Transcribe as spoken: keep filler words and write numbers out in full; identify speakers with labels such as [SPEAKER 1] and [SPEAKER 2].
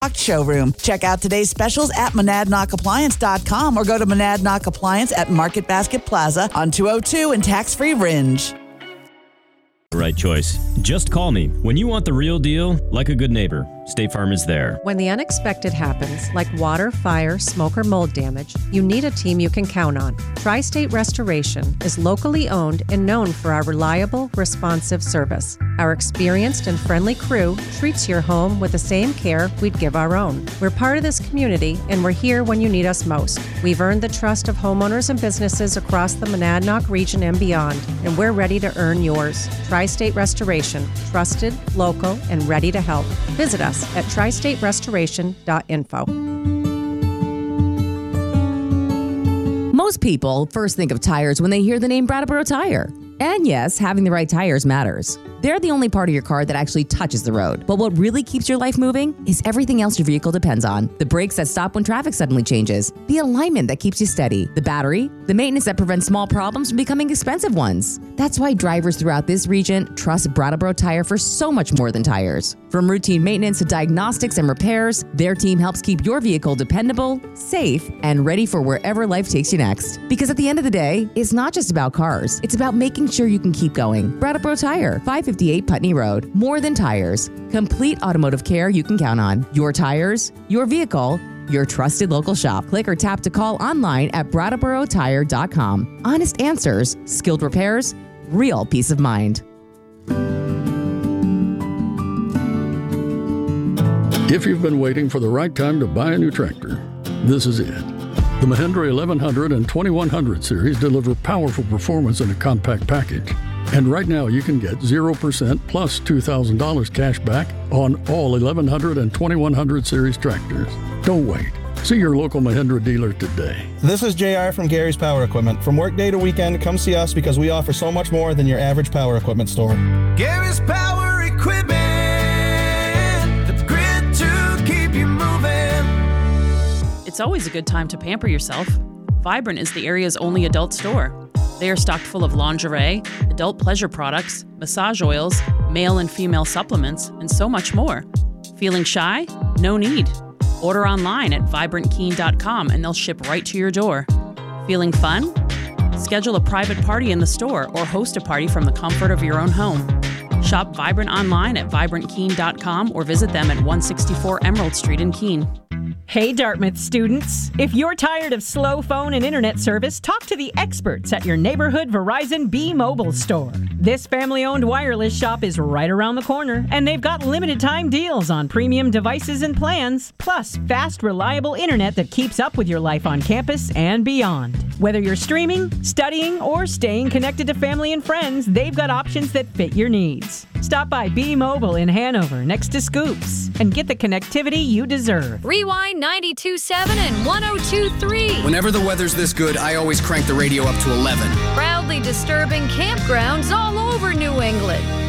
[SPEAKER 1] showroom. Check out today's specials at monadnock appliance dot com or go to Monadnock Appliance at Market Basket Plaza on two oh two and tax-free Ringe.
[SPEAKER 2] Right choice. Just call me. When you want the real deal, like a good neighbor, State Farm is there.
[SPEAKER 3] When the unexpected happens, like water, fire, smoke, or mold damage, you need a team you can count on. Tri-State Restoration is locally owned and known for our reliable, responsive service. Our experienced and friendly crew treats your home with the same care we'd give our own. We're part of this community, and we're here when you need us most. We've earned the trust of homeowners and businesses across the Monadnock region and beyond, and we're ready to earn yours. Tri-State Restoration, trusted, local, and ready to help. Visit us at tri state restoration dot info.
[SPEAKER 4] Most people first think of tires when they hear the name Brattleboro Tire. And yes, having the right tires matters. They're the only part of your car that actually touches the road. But what really keeps your life moving is everything else your vehicle depends on. The brakes that stop when traffic suddenly changes, the alignment that keeps you steady, the battery, the maintenance that prevents small problems from becoming expensive ones. That's why drivers throughout this region trust Brattleboro Tire for so much more than tires. From routine maintenance to diagnostics and repairs, their team helps keep your vehicle dependable, safe, and ready for wherever life takes you next. Because at the end of the day, it's not just about cars. It's about making sure you can keep going. Brattleboro Tire, five fifty-eight Putney Road. More than tires. Complete automotive care you can count on. Your tires, your vehicle, your trusted local shop. Click or tap to call online at brattleboro tire dot com. Honest answers, skilled repairs, real peace of mind.
[SPEAKER 5] If you've been waiting for the right time to buy a new tractor, this is it. The Mahindra eleven hundred and twenty-one hundred series deliver powerful performance in a compact package. And right now you can get zero percent plus two thousand dollars cash back on all eleven hundred and twenty-one hundred series tractors. Don't wait. See your local Mahindra dealer today.
[SPEAKER 6] This is J R from Gary's Power Equipment. From workday to weekend, come see us because we offer so much more than your average power equipment store.
[SPEAKER 7] Gary's Power Equipment, the grid to keep you moving.
[SPEAKER 8] It's always a good time to pamper yourself. Vibrant is the area's only adult store. They are stocked full of lingerie, adult pleasure products, massage oils, male and female supplements, and so much more. Feeling shy? No need. Order online at vibrant keen dot com and they'll ship right to your door. Feeling fun? Schedule a private party in the store or host a party from the comfort of your own home. Shop Vibrant online at vibrant keen dot com or visit them at one sixty-four Emerald Street in Keene.
[SPEAKER 9] Hey Dartmouth students, if you're tired of slow phone and internet service, talk to the experts at your neighborhood Verizon B-Mobile store. This family-owned wireless shop is right around the corner, and they've got limited time deals on premium devices and plans, plus fast, reliable internet that keeps up with your life on campus and beyond. Whether you're streaming, studying, or staying connected to family and friends, they've got options that fit your needs. Stop by B-Mobile in Hanover next to Scoops and get the connectivity you deserve.
[SPEAKER 10] Rewind ninety-two point seven and one oh two point three.
[SPEAKER 11] Whenever the weather's this good, I always crank the radio up to eleven.
[SPEAKER 10] Proudly disturbing campgrounds all over New England.